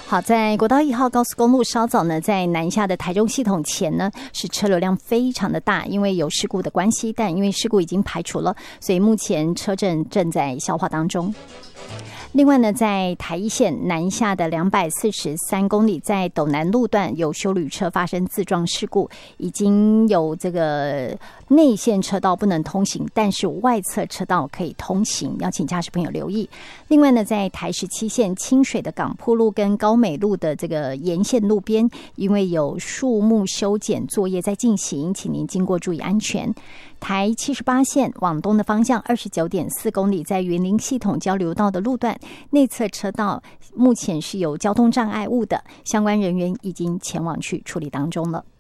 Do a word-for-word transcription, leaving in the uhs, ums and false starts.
好，在国道一号高速公路稍早呢，在南下的台中系统前呢，是车流量非常的大，因为有事故的关系，但因为事故已经排除了，所以目前车阵正在消化当中。另外呢，在台一线南下的两百四十三公里，在斗南路段有休旅车发生自撞事故，已经有这个内线车道不能通行，但是外侧车道可以通行，要请驾驶朋友留意。另外呢，在台十七线清水的港铺路跟高美路的这个沿线路边，因为有树木修剪作业在进行，请您经过注意安全。台七十八线往东的方向二十九点四公里，在云林系统交流道的路段内侧车道目前是有交通障碍物的，相关人员已经前往去处理当中了。